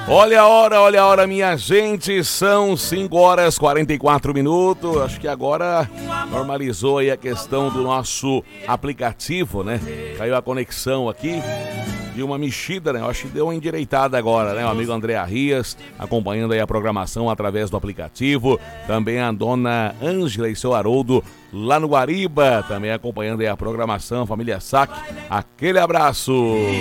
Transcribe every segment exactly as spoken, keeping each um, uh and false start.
Olha a hora, olha a hora, minha gente, são cinco horas e quarenta e quatro minutos, acho que agora normalizou aí a questão do nosso aplicativo, né? Caiu a conexão aqui e uma mexida, né? Eu acho que deu uma endireitada agora, né? O amigo André Arrias acompanhando aí a programação através do aplicativo, também a dona Ângela e seu Haroldo lá no Guariba, também acompanhando aí a programação, família Sac, aquele abraço!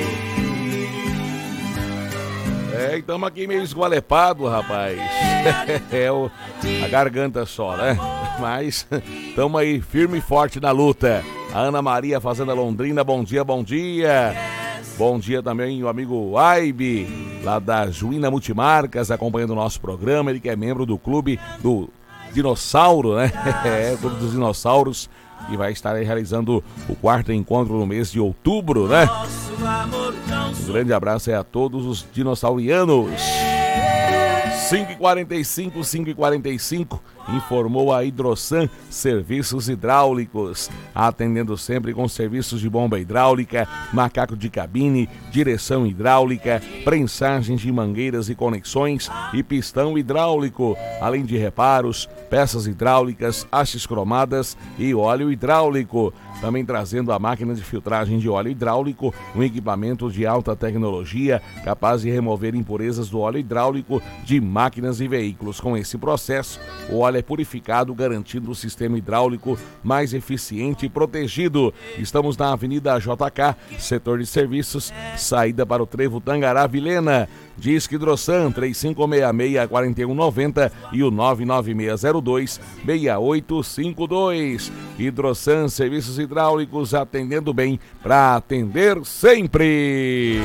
É, estamos aqui meio esgualepado, rapaz. É o, a garganta só, né? Mas estamos aí firme e forte na luta. A Ana Maria, Fazenda Londrina, bom dia, bom dia. Bom dia também o amigo Aibe, lá da Juína Multimarcas, acompanhando o nosso programa. Ele que é membro do clube do Dinossauro, né? É, o clube dos dinossauros. E vai estar aí realizando o quarto encontro no mês de outubro, né? Um grande abraço aí a todos os dinossaulianos. cinco e quarenta e cinco, cinco e quarenta e cinco, informou a Hidrosan Serviços Hidráulicos, atendendo sempre com serviços de bomba hidráulica, macaco de cabine, direção hidráulica, prensagem de mangueiras e conexões e pistão hidráulico, além de reparos, peças hidráulicas, hastes cromadas e óleo hidráulico. Também trazendo a máquina de filtragem de óleo hidráulico, um equipamento de alta tecnologia capaz de remover impurezas do óleo hidráulico de máquinas e veículos. Com esse processo, o óleo é purificado, garantindo o sistema hidráulico mais eficiente e protegido. Estamos na Avenida J K, setor de serviços, saída para o Trevo Tangará Vilhena. Disque Hidrosan três cinco seis seis, quatro um nove zero e o nove nove seis zero dois, seis oito cinco dois. Hidrosan Serviços Hidráulicos, atendendo bem para atender sempre.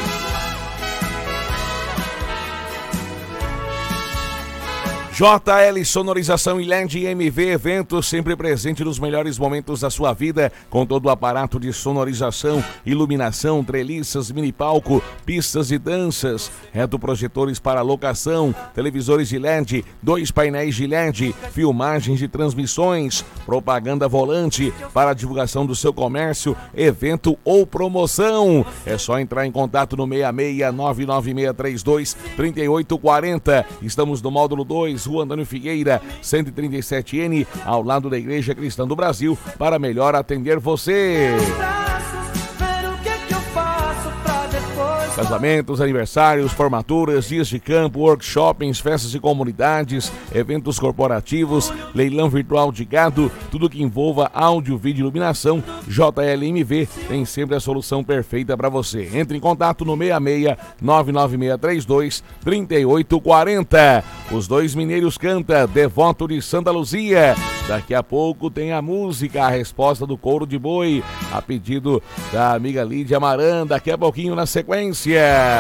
J L Sonorização e L E D M V Eventos, sempre presente nos melhores momentos da sua vida, com todo o aparato de sonorização, iluminação, treliças, mini palco, pistas de danças, retroprojetores para locação, televisores de L E D, dois painéis de L E D, filmagens de transmissões, propaganda volante para a divulgação do seu comércio, evento ou promoção. É só entrar em contato no seis seis, nove nove seis três dois, três oito quatro zero. Estamos no módulo dois, Rua Antônio Figueira, cento e trinta e sete N, ao lado da Igreja Cristã do Brasil, para melhor atender você. Casamentos, aniversários, formaturas, dias de campo, workshops, festas de comunidades, eventos corporativos, leilão virtual de gado, tudo que envolva áudio, vídeo e iluminação, J L M V tem sempre a solução perfeita para você. Entre em contato no seis seis, nove nove seis três dois, três oito quatro zero. Os Dois Mineiros canta Devoto de Santa Luzia. Daqui a pouco tem a música, a resposta do couro de boi, a pedido da amiga Lídia Maran, daqui a pouquinho na sequência.